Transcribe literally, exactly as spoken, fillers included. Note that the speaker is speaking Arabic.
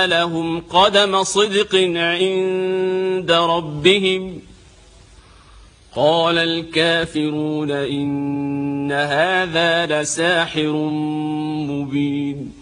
لهم قدم صدق عند ربهم. قال الكافرون إن هذا لساحر مبين.